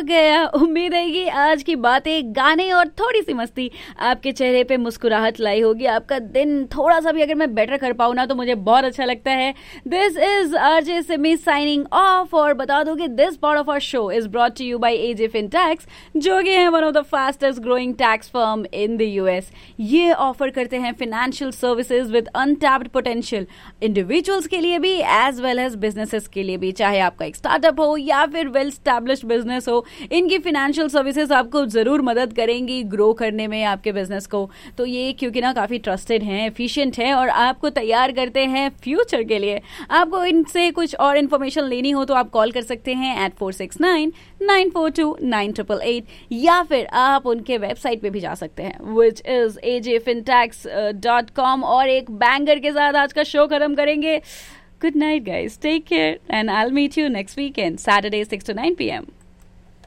गया। उम्मीद है कि आज की बातें, गाने और थोड़ी सी मस्ती आपके चेहरे पे मुस्कुराहट लाई होगी। आपका दिन थोड़ा सा भी अगर मैं बेटर कर पाऊँ ना तो मुझे बहुत अच्छा लगता है। This is RJ Simi signing off. और बता दो कि this part of our show is brought to you by AJ फिनटैक्स, जो कि है one of the fastest growing tax firm in the US. ये ऑफर करते हैं financial services with untapped potential, individuals के लिए भी एज वेल एज बिजनेसेस के लिए भी। चाहे आपका एक स्टार्टअप हो या फिर वेल स्टैब्लिश्ड बिजनेस हो, इनकी फाइनेंशियल सर्विसेज आपको जरूर मदद करेंगी ग्रो करने में आपके बिजनेस को। तो ये क्योंकि ना काफी ट्रस्टेड हैं, एफिशिएंट हैं और आपको तैयार करते हैं फ्यूचर के लिए। आपको इनसे कुछ और इन्फॉर्मेशन लेनी हो तो आप कॉल कर सकते हैं at 469-942-9888, या फिर आप उनके वेबसाइट पे भी जा सकते हैं which is ajfintax.com। और एक बैंगर के साथ आज का शो खत्म करेंगे। Good night guys, take care and I'll meet you next weekend, Saturday 6 to 9 p.m.